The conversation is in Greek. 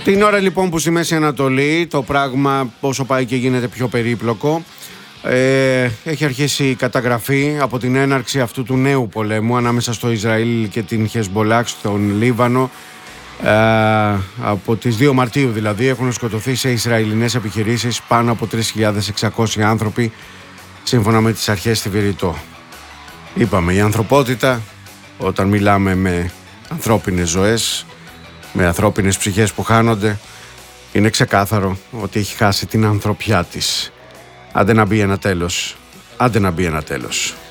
Την ώρα λοιπόν που στη Μέση Ανατολή το πράγμα όσο πάει και γίνεται πιο περίπλοκο, έχει αρχίσει η καταγραφή από την έναρξη αυτού του νέου πολέμου ανάμεσα στο Ισραήλ και την Χεσμπολάχ στον Λίβανο. Από τις 2 Μαρτίου δηλαδή έχουν σκοτωθεί σε Ισραηλινές επιχειρήσεις πάνω από 3.600 άνθρωποι σύμφωνα με τις αρχές στη Βηρητό. Είπαμε, η ανθρωπότητα, όταν μιλάμε με ανθρώπινες ζωές, με ανθρώπινες ψυχές που χάνονται, είναι ξεκάθαρο ότι έχει χάσει την ανθρωπιά της. Άντε να μπει ένα τέλος. Άντε να μπει ένα τέλος.